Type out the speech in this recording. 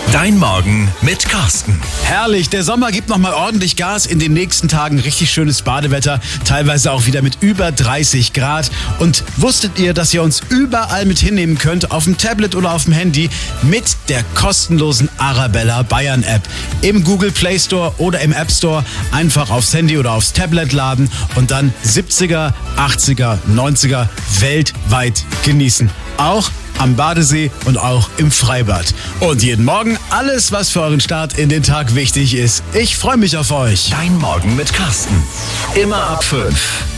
Dein Morgen mit Carsten. Herrlich, der Sommer gibt nochmal ordentlich Gas. In den nächsten Tagen richtig schönes Badewetter, teilweise auch wieder mit über 30 Grad. Und wusstet ihr, dass ihr uns überall mit hinnehmen könnt, auf dem Tablet oder auf dem Handy, mit der kostenlosen Arabella Bayern App? Im Google Play Store oder im App Store einfach aufs Handy oder aufs Tablet laden und dann 70er, 80er, 90er weltweit genießen. Auch am Badesee und auch im Freibad. Und jeden Morgen alles, was für euren Start in den Tag wichtig ist. Ich freue mich auf euch. Dein Morgen mit Carsten. Immer ab 5.